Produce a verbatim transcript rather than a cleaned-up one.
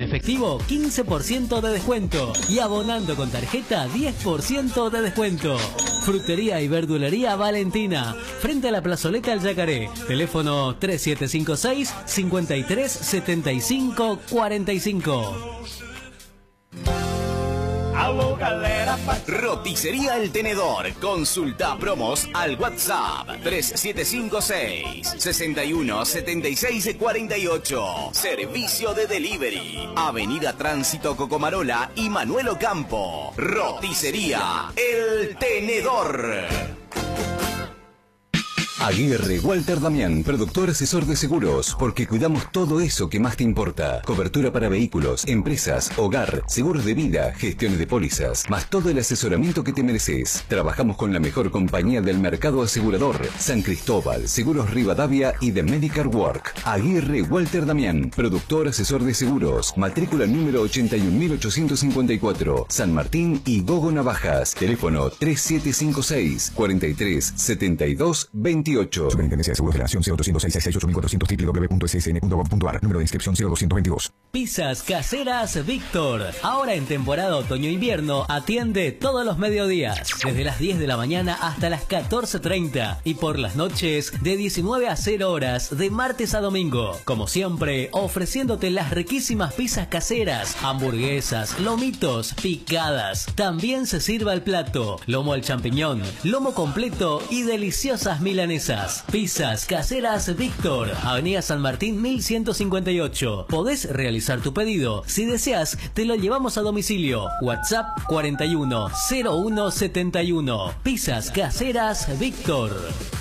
efectivo, quince por ciento de descuento. Y abonando con tarjeta, diez por ciento de descuento. Frutería y verdulería Valentina, frente a la plazoleta El Yacaré. Teléfono tres siete cinco seis, cinco tres siete cinco cuatro cinco. Roticería El Tenedor. Consulta promos al WhatsApp tres siete cinco seis, seis uno siete seis cuatro ocho. Servicio de delivery. Avenida Tránsito Cocomarola y Manuel Ocampo. Roticería El Tenedor. Aguirre Walter Damián, productor asesor de seguros, porque cuidamos todo eso que más te importa. Cobertura para vehículos, empresas, hogar, seguros de vida, gestiones de pólizas, más todo el asesoramiento que te mereces. Trabajamos con la mejor compañía del mercado asegurador, San Cristóbal, Seguros Rivadavia y The Medical Work. Aguirre Walter Damián, productor asesor de seguros, matrícula número ochenta y un mil ochocientos cincuenta y cuatro, San Martín y Gogo Navajas. Teléfono tres siete cinco seis, cuatro tres siete dos veintiocho. Superintendencia de Seguros de la Nación, cero doscientos seis, seiscientos sesenta y ocho mil cuatrocientos, doble u doble u doble u punto s s n punto gov punto a r. Número de inscripción cero doscientos veintidós. Pizzas Caseras Víctor. Ahora en temporada otoño-invierno atiende todos los mediodías, desde las diez de la mañana hasta las catorce treinta y por las noches de diecinueve a cero horas de martes a domingo. Como siempre, ofreciéndote las riquísimas pizzas caseras, hamburguesas, lomitos, picadas. También se sirve al plato, lomo al champiñón, lomo completo y deliciosas milanesas. Pizzas Caseras Víctor, Avenida San Martín mil ciento cincuenta y ocho. Podés realizar tu pedido. Si deseas, te lo llevamos a domicilio. WhatsApp cuarenta y uno cero uno setenta y uno. Pizzas Caseras Víctor.